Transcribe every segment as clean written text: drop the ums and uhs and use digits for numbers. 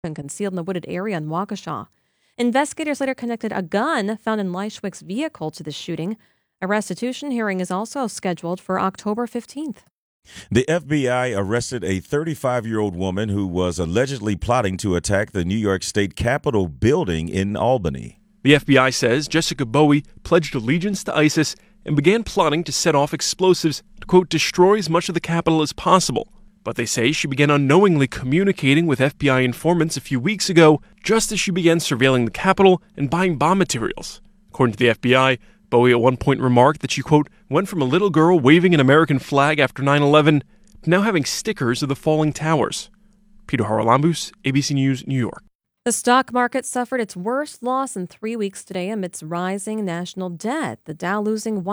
and concealed in the wooded area in Waukesha. Investigators later connected a gun found in Leischwick's vehicle to the shooting. A restitution hearing is also scheduled for October 15th. The FBI arrested a 35-year-old woman who was allegedly plotting to attack the New York State Capitol building in Albany. The FBI says Jessica Bowie pledged allegiance to ISIS and began plotting to set off explosives to, quote, destroy as much of the Capitol as possible. But they say she began unknowingly communicating with FBI informants a few weeks ago, just as she began surveilling the Capitol and buying bomb materials. According to the FBI, Bowie at one point remarked that she, quote, went from a little girl waving an American flag after 9/11 to now having stickers of the falling towers. Peter Haralambous, ABC News, New York. The stock market suffered its worst loss in 3 weeks today amidst rising national debt. The Dow losing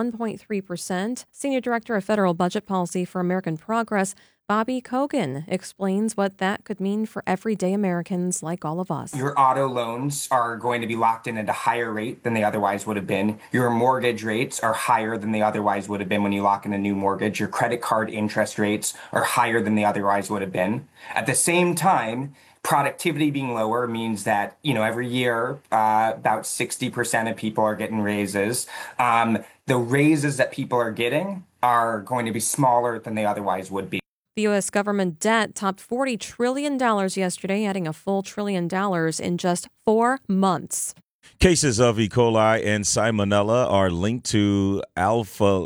1.3%. Senior Director of Federal Budget Policy for American Progress, Bobby Kogan, explains what that could mean for everyday Americans like all of us. Your auto loans are going to be locked in at a higher rate than they otherwise would have been. Your mortgage rates are higher than they otherwise would have been when you lock in a new mortgage. Your credit card interest rates are higher than they otherwise would have been. At the same time, productivity being lower means that, every year about 60% of people are getting raises. The raises that people are getting are going to be smaller than they otherwise would be. The U.S. government debt topped $40 trillion yesterday, adding a full $1 trillion in just 4 months. Cases of E. coli and Salmonella are linked to alpha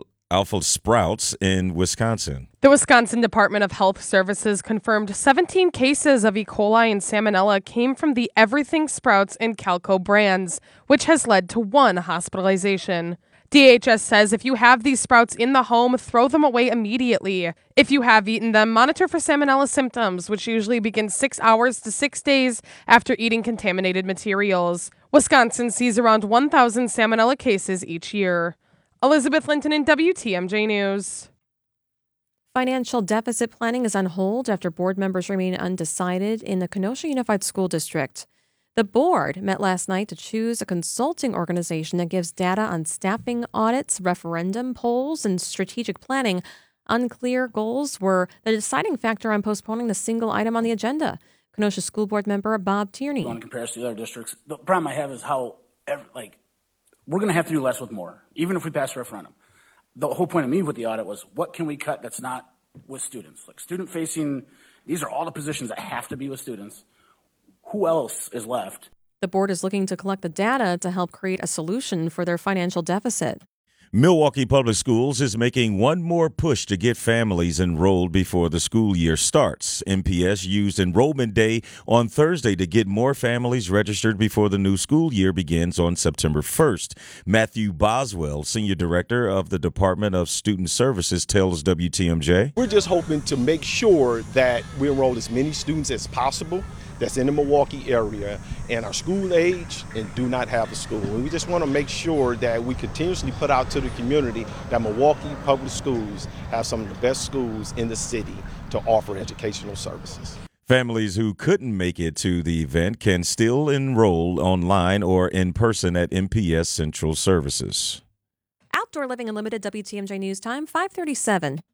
sprouts in Wisconsin. The Wisconsin Department of Health Services confirmed 17 cases of E. coli and Salmonella came from the Everything Sprouts and Calco brands, which has led to 1 hospitalization. DHS says if you have these sprouts in the home, throw them away immediately. If you have eaten them, monitor for Salmonella symptoms, which usually begin 6 hours to 6 days after eating contaminated materials. Wisconsin sees around 1,000 Salmonella cases each year. Elizabeth Linton in WTMJ News. Financial deficit planning is on hold after board members remain undecided in the Kenosha Unified School District. The board met last night to choose a consulting organization that gives data on staffing audits, referendum polls, and strategic planning. Unclear goals were the deciding factor on postponing the single item on the agenda. Kenosha School Board member Bob Tierney. In comparison to the other districts, the problem I have is how, we're going to have to do less with more, even if we pass a referendum. The whole point of me with the audit was, what can we cut that's not with students? Like student-facing, these are all the positions that have to be with students. Who else is left? The board is looking to collect the data to help create a solution for their financial deficit. Milwaukee Public Schools is making one more push to get families enrolled before the school year starts. MPS used Enrollment Day on Thursday to get more families registered before the new school year begins on September 1st. Matthew Boswell, Senior Director of the Department of Student Services, tells WTMJ. We're just hoping to make sure that we enroll as many students as possible that's in the Milwaukee area and are school age and do not have a school. And we just want to make sure that we continuously put out to the community that Milwaukee Public Schools have some of the best schools in the city to offer educational services. Families who couldn't make it to the event can still enroll online or in person at MPS Central Services. Outdoor Living Unlimited WTMJ News Time, 5:37.